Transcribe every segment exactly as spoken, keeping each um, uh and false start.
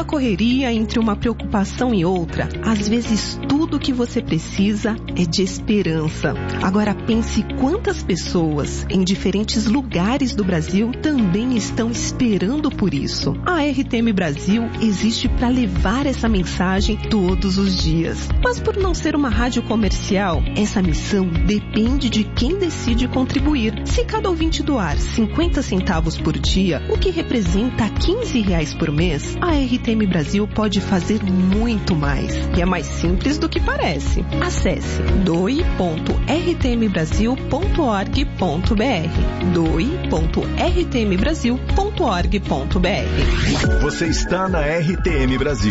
correria, entre uma preocupação e outra, às vezes tudo o que você precisa é de esperança. Agora pense quantas pessoas em diferentes lugares do Brasil também estão esperando por isso. A R T M Brasil existe para levar essa mensagem todos os dias. Mas por não ser uma rádio comercial, essa missão depende de quem decide contribuir. Se cada ouvinte doar cinquenta centavos por dia, o que representa quinze reais por mês, a R T M Brasil pode fazer muito mais. E é mais simples do que parece. Acesse doe ponto r t m brasil ponto org ponto b r doe ponto r t m brasil ponto org ponto b r. Você está na R T M Brasil.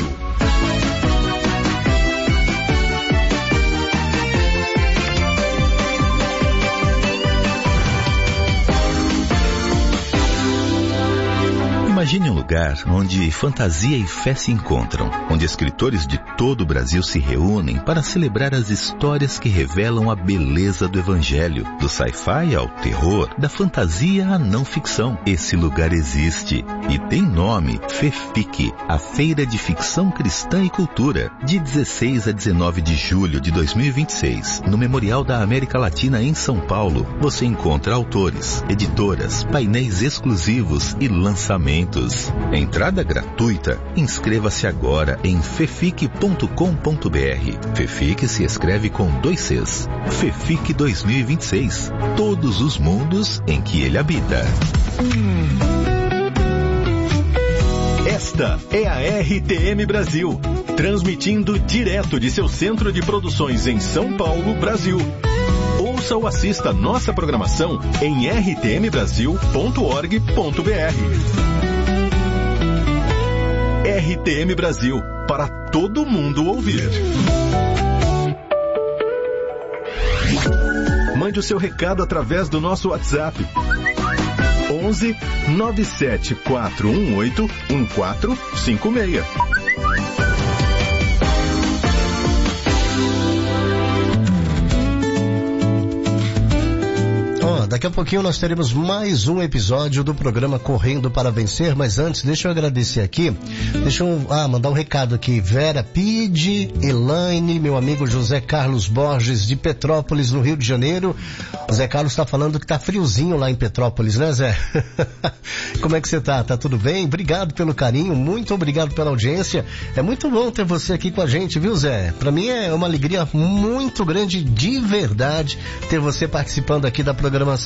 Imagine um lugar onde fantasia e fé se encontram, onde escritores de todo o Brasil se reúnem para celebrar as histórias que revelam a beleza do Evangelho, do sci-fi ao terror, da fantasia à não ficção. Esse lugar existe e tem nome: FEFIC, a Feira de Ficção Cristã e Cultura, de dezesseis a dezenove de julho de dois mil e vinte e seis, no Memorial da América Latina em São Paulo. Você encontra autores, editoras, painéis exclusivos e lançamentos. Entrada gratuita. Inscreva-se agora em fefic ponto com ponto b r. FEFIC se escreve com dois Cs. FEFIC dois mil e vinte e seis. Todos os mundos em que ele habita. Esta é a R T M Brasil, transmitindo direto de seu centro de produções em São Paulo, Brasil. Ouça ou assista nossa programação em r t m brasil ponto org ponto b r. R T M Brasil, para todo mundo ouvir. Mande o seu recado através do nosso WhatsApp. onze nove sete quatro um oito um quatro cinco seis. Daqui a pouquinho nós teremos mais um episódio do programa Correndo para Vencer, mas antes deixa eu agradecer aqui, deixa eu ah, mandar um recado aqui. Vera Pide, Elaine, meu amigo José Carlos Borges de Petrópolis, no Rio de Janeiro. O Zé Carlos está falando que tá friozinho lá em Petrópolis, né, Zé? Como é que você tá? Tá tudo bem? Obrigado pelo carinho, muito obrigado pela audiência. É muito bom ter você aqui com a gente, viu, Zé? Para mim é uma alegria muito grande, de verdade, ter você participando aqui da programação.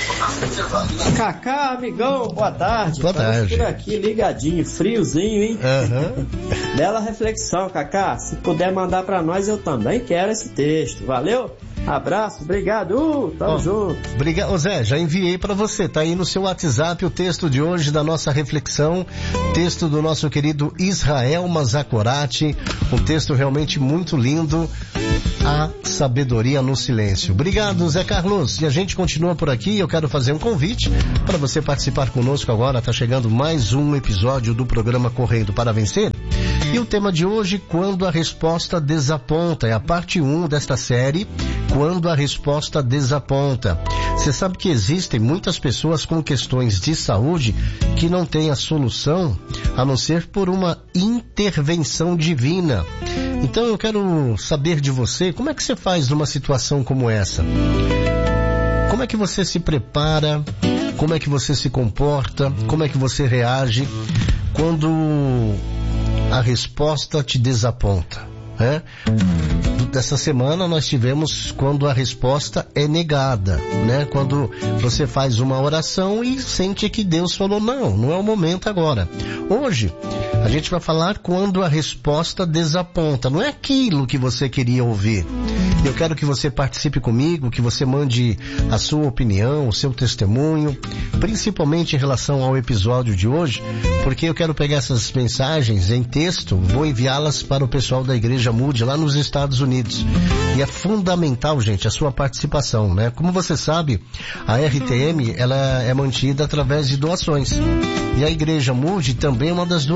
Cacá, amigão, boa tarde. Boa tarde. Por aqui ligadinho, friozinho, hein? Uhum. Bela reflexão, Cacá. Se puder mandar pra nós, eu também quero esse texto. Valeu? Abraço, obrigado, uh, tamo oh, junto. Obrigado, Zé, já enviei para você, tá aí no seu WhatsApp o texto de hoje da nossa reflexão, texto do nosso querido Israel Mazakorati, um texto realmente muito lindo, A Sabedoria no Silêncio. Obrigado, Zé Carlos, e a gente continua por aqui. Eu quero fazer um convite para você participar conosco agora. Tá chegando mais um episódio do programa Correndo para Vencer, e o tema de hoje, Quando a Resposta Desaponta, é a parte um desta série, Quando a Resposta Desaponta. Você sabe que existem muitas pessoas com questões de saúde que não têm a solução a não ser por uma intervenção divina. Então eu quero saber de você, como é que você faz numa situação como essa? Como é que você se prepara? Como é que você se comporta? Como é que você reage quando a resposta te desaponta? É? Dessa semana nós tivemos quando a resposta é negada, né? Quando você faz uma oração e sente que Deus falou, não, não é o momento agora. Hoje a gente vai falar quando a resposta desaponta, não é aquilo que você queria ouvir. Eu quero que você participe comigo, que você mande a sua opinião, o seu testemunho, principalmente em relação ao episódio de hoje, porque eu quero pegar essas mensagens em texto, vou enviá-las para o pessoal da Igreja Moody lá nos Estados Unidos. E é fundamental, gente, a sua participação, né? Como você sabe, a R T M, ela é mantida através de doações. E a Igreja Moody também é uma das doadoras.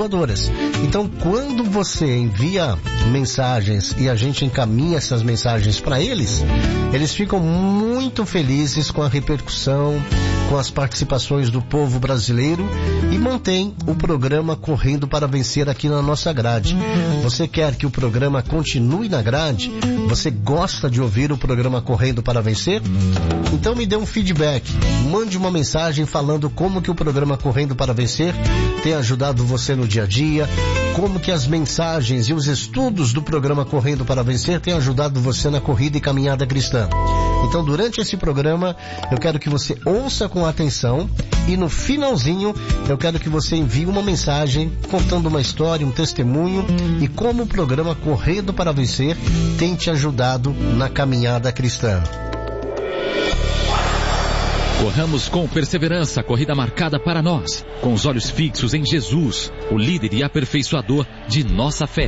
deles. Então, quando você envia mensagens e a gente encaminha essas mensagens para eles, eles ficam muito felizes com a repercussão, com as participações do povo brasileiro e mantém o programa Correndo para Vencer aqui na nossa grade. Você quer que o programa continue na grade? Você gosta de ouvir o programa Correndo para Vencer? Então me dê um feedback, mande uma mensagem falando como que o programa Correndo para Vencer tem ajudado você no dia a dia, como que as mensagens e os estudos do programa Correndo para Vencer têm ajudado você na corrida e caminhada cristã. Então, durante esse programa, eu quero que você ouça com atenção e no finalzinho, eu quero que você envie uma mensagem contando uma história, um testemunho e como o programa Correndo para Vencer tem te ajudado na caminhada cristã. Corramos com perseverança a corrida marcada para nós, com os olhos fixos em Jesus, o líder e aperfeiçoador de nossa fé.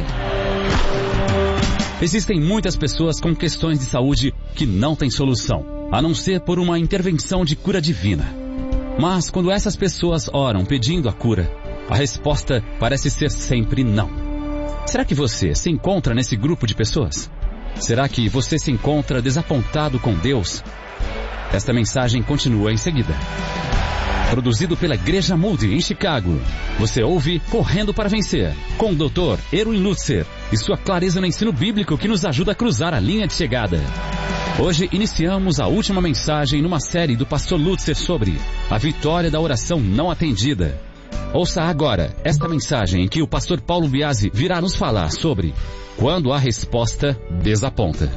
Existem muitas pessoas com questões de saúde que não têm solução, a não ser por uma intervenção de cura divina. Mas quando essas pessoas oram pedindo a cura, a resposta parece ser sempre não. Será que você se encontra nesse grupo de pessoas? Será que você se encontra desapontado com Deus? Esta mensagem continua em seguida. Produzido pela Igreja Moody em Chicago. Você ouve Correndo para Vencer, com o doutor Erwin Lutzer e sua clareza no ensino bíblico que nos ajuda a cruzar a linha de chegada. Hoje iniciamos a última mensagem numa série do pastor Lutzer sobre a vitória da oração não atendida. Ouça agora esta mensagem em que o pastor Paulo Biasi virá nos falar sobre quando a resposta desaponta.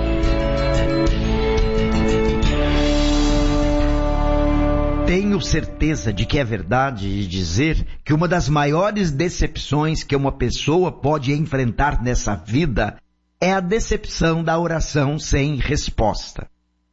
Tenho certeza de que é verdade de dizer que uma das maiores decepções que uma pessoa pode enfrentar nessa vida é a decepção da oração sem resposta.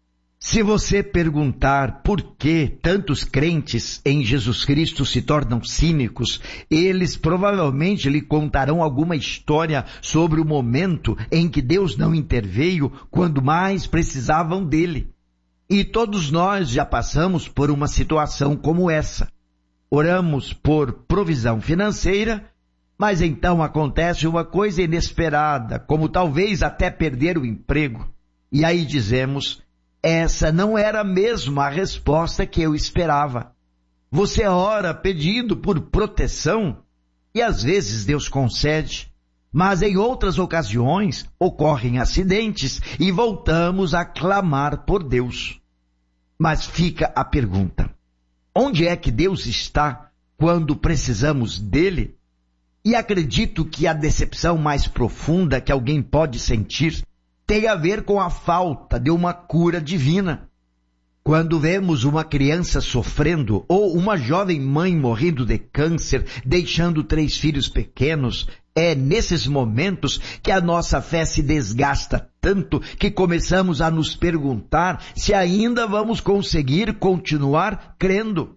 Se você perguntar por que tantos crentes em Jesus Cristo se tornam cínicos, eles provavelmente lhe contarão alguma história sobre o momento em que Deus não interveio quando mais precisavam dele. E todos nós já passamos por uma situação como essa. Oramos por provisão financeira, mas então acontece uma coisa inesperada, como talvez até perder o emprego. E aí dizemos, essa não era mesmo a resposta que eu esperava. Você ora pedindo por proteção e às vezes Deus concede. Mas em outras ocasiões ocorrem acidentes e voltamos a clamar por Deus. Mas fica a pergunta, onde é que Deus está quando precisamos dele? E acredito que a decepção mais profunda que alguém pode sentir tem a ver com a falta de uma cura divina. Quando vemos uma criança sofrendo ou uma jovem mãe morrendo de câncer, deixando três filhos pequenos, é nesses momentos que a nossa fé se desgasta tanto que começamos a nos perguntar se ainda vamos conseguir continuar crendo.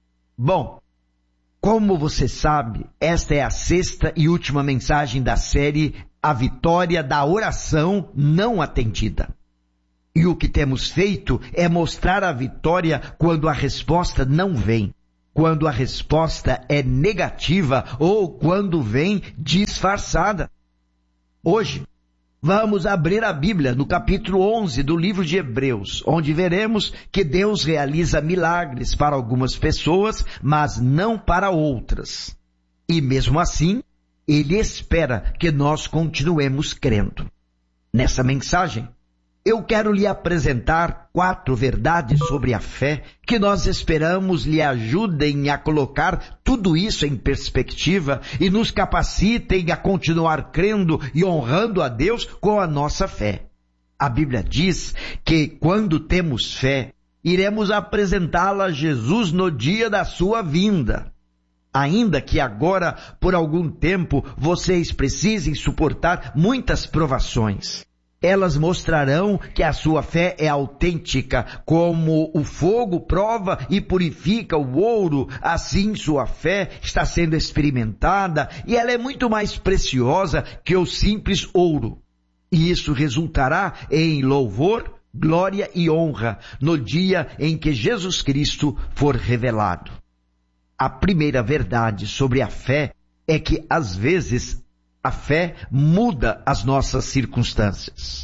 Bom, como você sabe, esta é a sexta e última mensagem da série A Vitória da Oração Não Atendida. E o que temos feito é mostrar a vitória quando a resposta não vem, quando a resposta é negativa ou quando vem disfarçada. Hoje, vamos abrir a Bíblia no capítulo onze do livro de Hebreus, onde veremos que Deus realiza milagres para algumas pessoas, mas não para outras. E mesmo assim, Ele espera que nós continuemos crendo. Nessa mensagem, eu quero lhe apresentar quatro verdades sobre a fé que nós esperamos lhe ajudem a colocar tudo isso em perspectiva e nos capacitem a continuar crendo e honrando a Deus com a nossa fé. A Bíblia diz que quando temos fé, iremos apresentá-la a Jesus no dia da sua vinda. Ainda que agora, por algum tempo, vocês precisem suportar muitas provações. Elas mostrarão que a sua fé é autêntica, como o fogo prova e purifica o ouro, assim sua fé está sendo experimentada e ela é muito mais preciosa que o simples ouro. E isso resultará em louvor, glória e honra no dia em que Jesus Cristo for revelado. A primeira verdade sobre a fé é que, às vezes, a fé muda as nossas circunstâncias.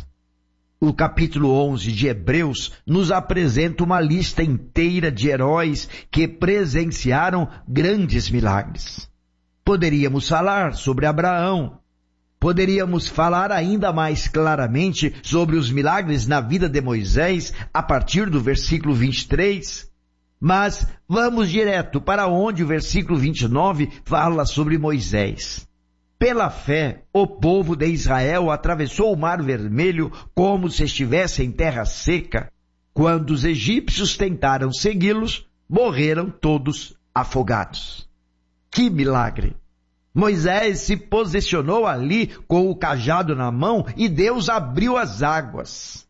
O capítulo onze de Hebreus nos apresenta uma lista inteira de heróis que presenciaram grandes milagres. Poderíamos falar sobre Abraão. Poderíamos falar ainda mais claramente sobre os milagres na vida de Moisés a partir do versículo vinte e três. Mas vamos direto para onde o versículo vinte e nove fala sobre Moisés. Pela fé, o povo de Israel atravessou o Mar Vermelho como se estivesse em terra seca. Quando os egípcios tentaram segui-los, morreram todos afogados. Que milagre! Moisés se posicionou ali com o cajado na mão e Deus abriu as águas.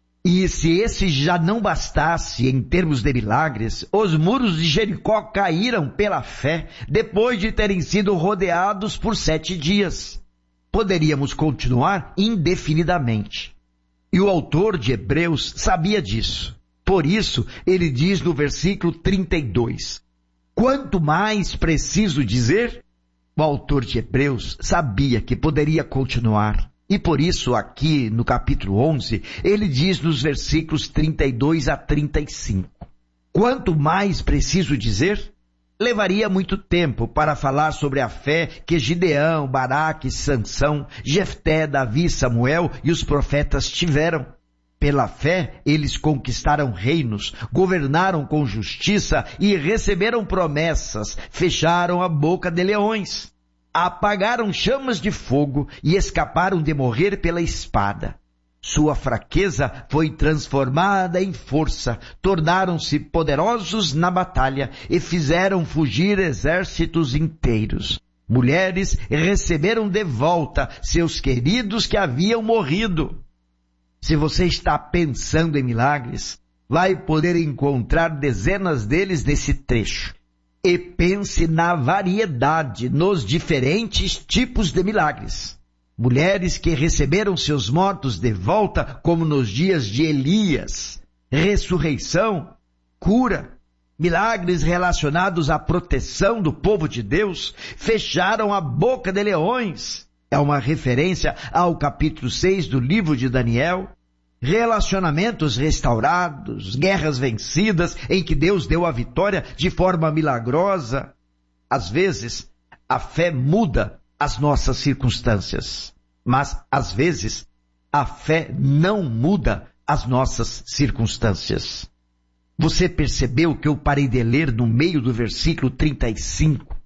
E se esse já não bastasse em termos de milagres, os muros de Jericó caíram pela fé depois de terem sido rodeados por sete dias. Poderíamos continuar indefinidamente. E o autor de Hebreus sabia disso. Por isso, ele diz no versículo trinta e dois, quanto mais preciso dizer, o autor de Hebreus sabia que poderia continuar. E por isso, aqui no capítulo onze, ele diz nos versículos trinta e dois a trinta e cinco. Quanto mais preciso dizer, levaria muito tempo para falar sobre a fé que Gideão, Baraque, Sansão, Jefté, Davi, Samuel e os profetas tiveram. Pela fé, eles conquistaram reinos, governaram com justiça e receberam promessas, fecharam a boca de leões. Apagaram chamas de fogo e escaparam de morrer pela espada. Sua fraqueza foi transformada em força, tornaram-se poderosos na batalha e fizeram fugir exércitos inteiros. Mulheres receberam de volta seus queridos que haviam morrido. Se você está pensando em milagres, vai poder encontrar dezenas deles nesse trecho. E pense na variedade, nos diferentes tipos de milagres. Mulheres que receberam seus mortos de volta, como nos dias de Elias. Ressurreição, cura, milagres relacionados à proteção do povo de Deus, fecharam a boca de leões. É uma referência ao capítulo seis do livro de Daniel. Relacionamentos restaurados, guerras vencidas em que Deus deu a vitória de forma milagrosa. Às vezes, a fé muda as nossas circunstâncias, mas às vezes a fé não muda as nossas circunstâncias. Você percebeu que eu parei de ler no meio do versículo trinta e cinco?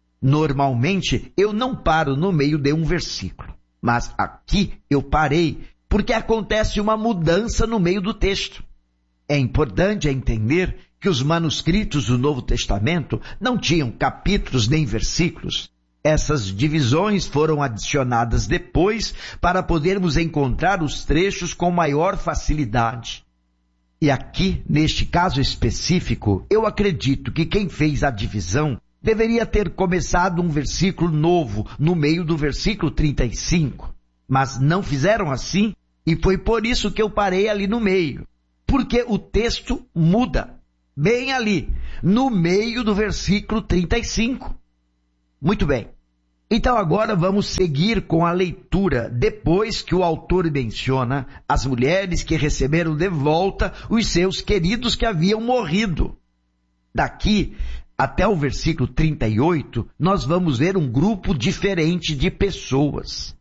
Normalmente eu não paro no meio de um versículo, mas aqui eu parei porque acontece uma mudança no meio do texto. É importante entender que os manuscritos do Novo Testamento não tinham capítulos nem versículos. Essas divisões foram adicionadas depois para podermos encontrar os trechos com maior facilidade. E aqui, neste caso específico, eu acredito que quem fez a divisão deveria ter começado um versículo novo no meio do versículo trinta e cinco. Mas não fizeram assim, e foi por isso que eu parei ali no meio. Porque o texto muda, bem ali, no meio do versículo trinta e cinco. Muito bem. Então agora vamos seguir com a leitura, depois que o autor menciona as mulheres que receberam de volta os seus queridos que haviam morrido. Daqui até o versículo trinta e oito, nós vamos ver um grupo diferente de pessoas.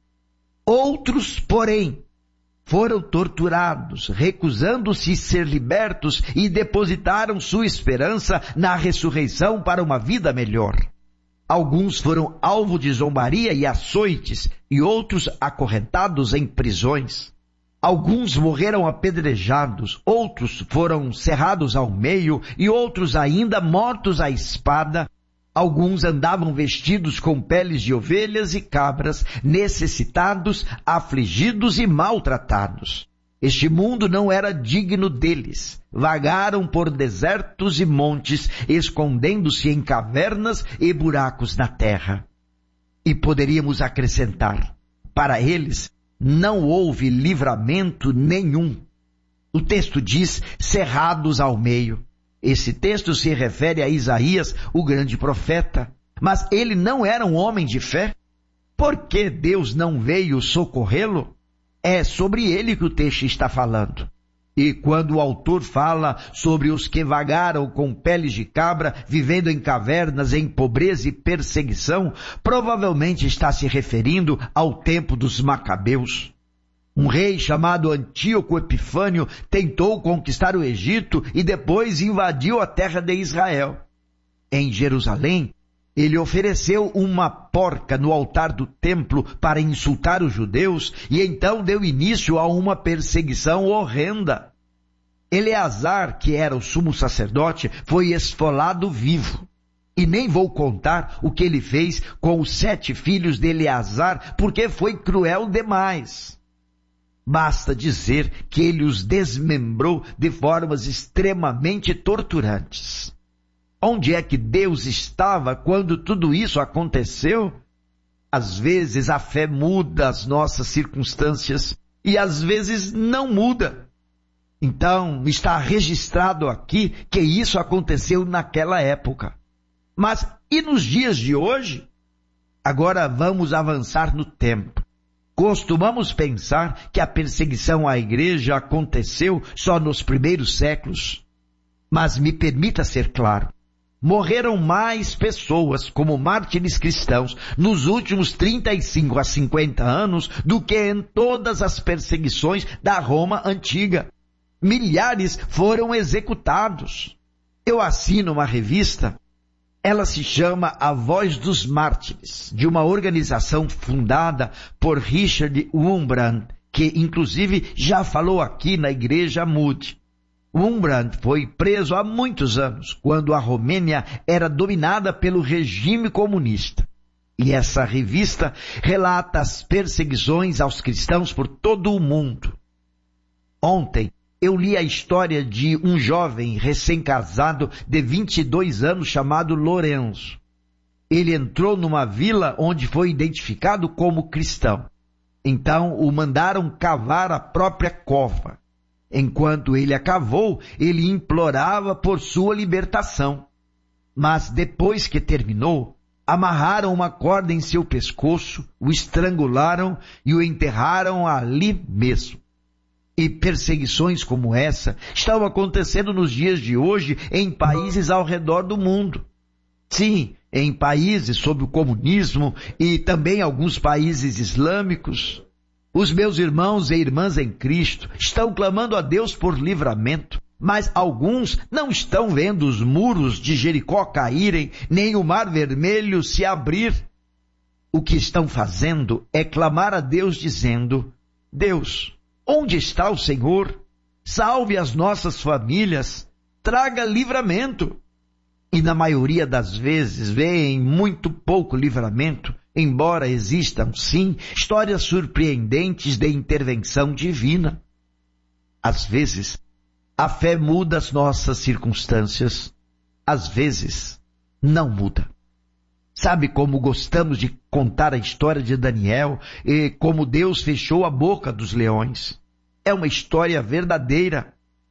Outros, porém, foram torturados, recusando-se ser libertos e depositaram sua esperança na ressurreição para uma vida melhor. Alguns foram alvo de zombaria e açoites, e outros acorrentados em prisões. Alguns morreram apedrejados, outros foram cerrados ao meio, e outros ainda mortos à espada. Alguns andavam vestidos com peles de ovelhas e cabras, necessitados, afligidos e maltratados. Este mundo não era digno deles. Vagaram por desertos e montes, escondendo-se em cavernas e buracos na terra. E poderíamos acrescentar, para eles não houve livramento nenhum. O texto diz, cerrados ao meio. Esse texto se refere a Isaías, o grande profeta. Mas ele não era um homem de fé? Por que Deus não veio socorrê-lo? É sobre ele que o texto está falando. E quando o autor fala sobre os que vagaram com peles de cabra, vivendo em cavernas, em pobreza e perseguição, provavelmente está se referindo ao tempo dos Macabeus. Um rei chamado Antíoco Epifânio tentou conquistar o Egito e depois invadiu a terra de Israel. Em Jerusalém, ele ofereceu uma porca no altar do templo para insultar os judeus e então deu início a uma perseguição horrenda. Eleazar, que era o sumo sacerdote, foi esfolado vivo. E nem vou contar o que ele fez com os sete filhos de Eleazar, porque foi cruel demais. Basta dizer que ele os desmembrou de formas extremamente torturantes. Onde é que Deus estava quando tudo isso aconteceu? Às vezes a fé muda as nossas circunstâncias e às vezes não muda. Então está registrado aqui que isso aconteceu naquela época. Mas e nos dias de hoje? Agora vamos avançar no tempo. Costumamos pensar que a perseguição à igreja aconteceu só nos primeiros séculos. Mas me permita ser claro. Morreram mais pessoas como mártires cristãos nos últimos trinta e cinco a cinquenta anos do que em todas as perseguições da Roma antiga. Milhares foram executados. Eu assino uma revista. Ela se chama A Voz dos Mártires, de uma organização fundada por Richard Wurmbrand, que inclusive já falou aqui na igreja Moody. Wurmbrand foi preso há muitos anos, quando a Romênia era dominada pelo regime comunista. E essa revista relata as perseguições aos cristãos por todo o mundo. Ontem, eu li a história de um jovem recém-casado de vinte e dois anos chamado Lorenzo. Ele entrou numa vila onde foi identificado como cristão. Então o mandaram cavar a própria cova. Enquanto ele a cavou, ele implorava por sua libertação. Mas depois que terminou, amarraram uma corda em seu pescoço, o estrangularam e o enterraram ali mesmo. E perseguições como essa estão acontecendo nos dias de hoje em países ao redor do mundo. Sim, em países sob o comunismo e também alguns países islâmicos. Os meus irmãos e irmãs em Cristo estão clamando a Deus por livramento, mas alguns não estão vendo os muros de Jericó caírem, nem o Mar Vermelho se abrir. O que estão fazendo é clamar a Deus dizendo: Deus, onde está o Senhor? Salve as nossas famílias, traga livramento. E na maioria das vezes veem muito pouco livramento, embora existam, sim, histórias surpreendentes de intervenção divina. Às vezes, a fé muda as nossas circunstâncias, às vezes, não muda. Sabe como gostamos de contar a história de Daniel e como Deus fechou a boca dos leões? É uma história verdadeira.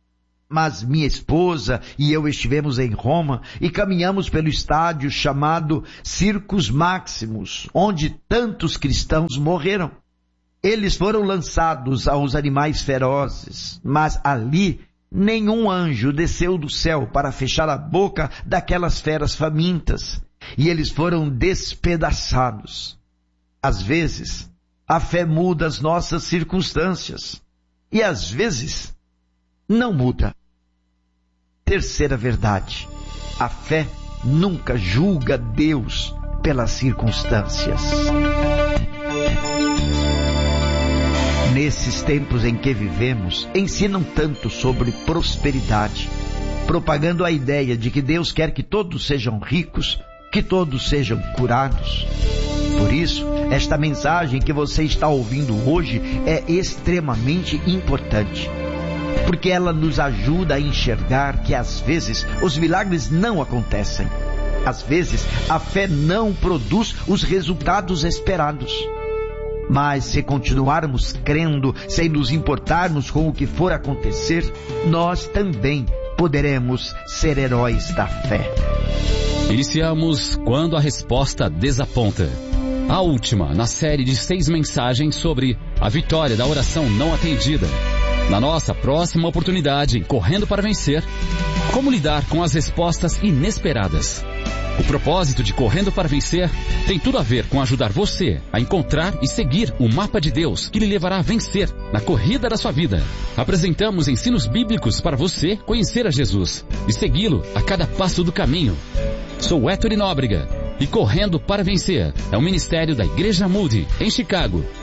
Mas minha esposa e eu estivemos em Roma e caminhamos pelo estádio chamado Circus Maximus, onde tantos cristãos morreram. Eles foram lançados aos animais ferozes, mas ali nenhum anjo desceu do céu para fechar a boca daquelas feras famintas. E eles foram despedaçados. Às vezes, a fé muda as nossas circunstâncias. E às vezes, não muda. Terceira verdade. A fé nunca julga Deus pelas circunstâncias. Nesses tempos em que vivemos, ensinam tanto sobre prosperidade, propagando a ideia de que Deus quer que todos sejam ricos, que todos sejam curados. Por isso, esta mensagem que você está ouvindo hoje é extremamente importante, porque ela nos ajuda a enxergar que às vezes os milagres não acontecem. Às vezes a fé não produz os resultados esperados. Mas se continuarmos crendo, sem nos importarmos com o que for acontecer, nós também poderemos ser heróis da fé. Iniciamos Quando a Resposta Desaponta. A última na série de seis mensagens sobre a vitória da oração não atendida. Na nossa próxima oportunidade, Correndo para Vencer, como lidar com as respostas inesperadas. O propósito de Correndo para Vencer tem tudo a ver com ajudar você a encontrar e seguir o mapa de Deus que lhe levará a vencer na corrida da sua vida. Apresentamos ensinos bíblicos para você conhecer a Jesus e segui-lo a cada passo do caminho. Sou Héctor Nóbrega e Correndo para Vencer é um ministério da Igreja Moody, em Chicago.